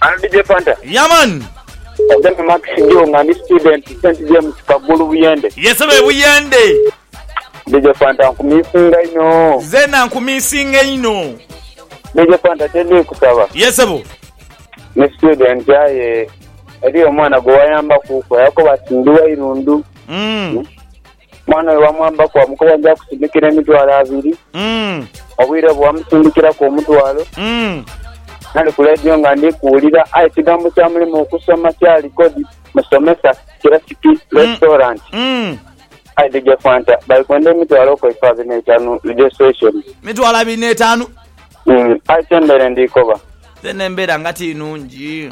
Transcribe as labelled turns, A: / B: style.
A: DJ Fanta.
B: Yaman.
A: Then Max Jonga ni student St James Kabulu Buyende.
B: Yes abe Buyende.
A: DJ Fanta nkumisinga ino.
B: Zena nkumisinga ino.
A: DJ Fanta tende kusaba.
B: Yes abo.
A: Ni student yaye eriyo mwana go wayamba kuko yako basinduwa irundu. Mwana wa mwamba kwa mukobwa nja kusindikira emitwalo 2. Obwire bwamusindikira ku mutwalo. Nali kuledio nga ndikuwulira ekigambo kya mulimu okusoma kyali kodi musomesa Kirasiki restaurant. DJ Fanta bayikwenda emitwalo ko 5 registration.
B: Mitwalo 25.
A: Tembere ndikoba.
B: Tene mbera ngati nungi.